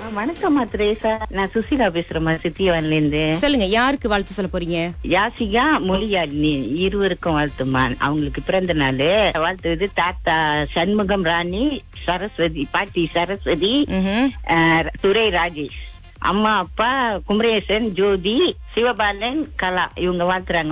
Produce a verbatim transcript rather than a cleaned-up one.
வணக்கம்மா திரேசா. நான் சுசிலா பேசுறேம்மா, சித்தியவன்ல இருந்து. சொல்லுங்க, யாருக்கு வாழ்த்து சொல்ல போறீங்க? யாசிகா, மொழியாளினி இருவருக்கும் வாழ்த்துமா. அவங்களுக்கு பிறந்த நாள் வாழ்த்துவது தாத்தா சண்முகம், ராணி சரஸ்வதி, பாட்டி சரஸ்வதி, ம்ஹும். அஹ், துரை ராஜேஷ், அம்மா அப்பா குமரேசன், ஜோதி, சிவபாலன், கலா, இவங்க வாழ்த்துறாங்க.